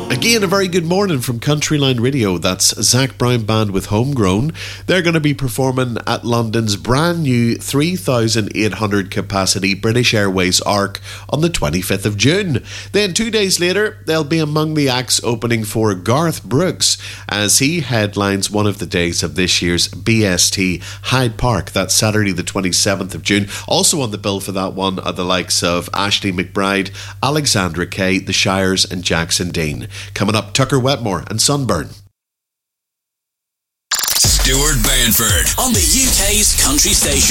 Again, a very good morning from Countryline Radio. That's Zach Brown Band with Homegrown. They're going to be performing at London's brand new 3,800 capacity British Airways Arc on the 25th of June. Then 2 days later, they'll be among the acts opening for Garth Brooks as he headlines one of the days of this year's BST Hyde Park. That's Saturday the 27th of June. Also on the bill for that one are the likes of Ashley McBride, Alexandra Kay, The Shires and Jackson Dean. Coming up, Tucker Wetmore and Sunburn. Stuart Banford on the UK's country station.